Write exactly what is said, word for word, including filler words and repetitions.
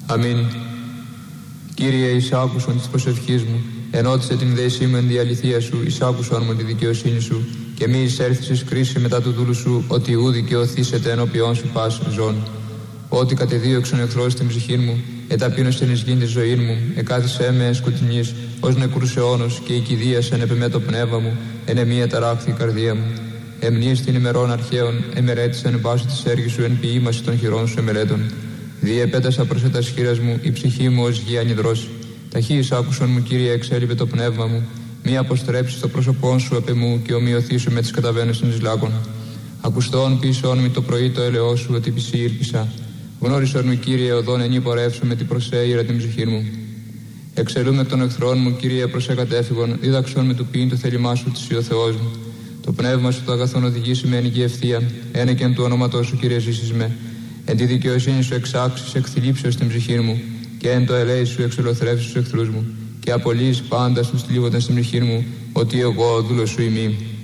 Αμήν. Κύριε, εις άκουσον της προσευχής μου, ενώτισε την δέσή μου εν διαλυθία σου, εις άκουσον μου τη δικαιοσύνη σου, και μη εισέλθεις εις κρίση μετά του δούλου σου, ότι ου δικαιωθήσετε ενώπιόν σου πας ζών. Ότι κατεδίωξον εχθρός στην ψυχή μου, εταπείνωσεν εις γην τη ζωή μου, εκάθισέ με σκοτεινής, ως νεκρούς αιώνος, και η κηδίασεν επεμέ το πνεύμα μου, εν εμία ταράχθη η καρδία μου. Εμνείς την ημερών αρχαίων, εμερέτησαν βάση της έργης σου, εν ποιήμαση των χειρών σου εμερέτων. Διεπέτασα προς ετας χείρας μου, η ψυχή μου ως γη ανιδρώσει. Ταχύης άκουσον μου, Κύριε, εξέλιπε το πνεύμα μου. Μη αποστρέψεις το πρόσωπόν σου επ' εμού, και ομοιωθήσου με τις καταβαίνουσιν εις λάκων. Ακουστών πίσον με το πρωί το έλεό σου, ότι πισί ήρπισα. Γνώρισον μου, Κύριε, οδόν ενή πορεύσου με την προσέειρα την ψυχή μου. Εξελούμε εκ των εχθρών μου, Κύριε, προς εκατέφυγον, δίδαξον με του ποιήν το θέλημά σου, της ο Θεός μου. Το πνεύμα σου το αγαθόν οδηγήσει με ενική ευθεία, ένεκεν του ονόματός σου, Κύριε, ζήσεις με. Εν τη δικαιοσύνη σου εξάξεις εκθλίψεως την ψυχή μου, και εν το ελέη σου εξολοθρεύσεις τους εχθρούς μου, και απολύεις πάντα στους θλίβοντας στην ψυχή μου, ότι εγώ ο δούλος σου ημί.